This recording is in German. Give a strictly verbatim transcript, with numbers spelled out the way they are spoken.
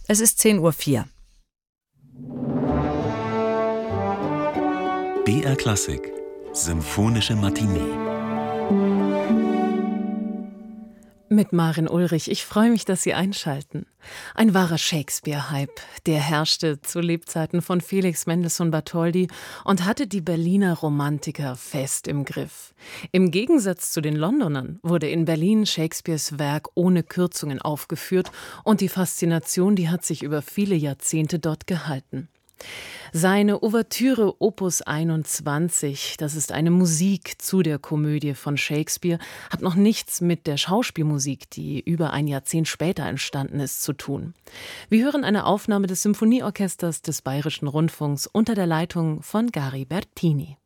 Es ist zehn Uhr vier. B R Klassik Symphonische Matinee. Mit Maren Ulrich. Ich freue mich, dass Sie einschalten. Ein wahrer Shakespeare-Hype, der herrschte zu Lebzeiten von Felix Mendelssohn Bartholdy und hatte die Berliner Romantiker fest im Griff. Im Gegensatz zu den Londonern wurde in Berlin Shakespeares Werk ohne Kürzungen aufgeführt und die Faszination, die hat sich über viele Jahrzehnte dort gehalten. Seine Ouvertüre Opus einundzwanzig, das ist eine Musik zu der Komödie von Shakespeare, hat noch nichts mit der Schauspielmusik, die über ein Jahrzehnt später entstanden ist, zu tun. Wir hören eine Aufnahme des Symphonieorchesters des Bayerischen Rundfunks unter der Leitung von Gary Bertini.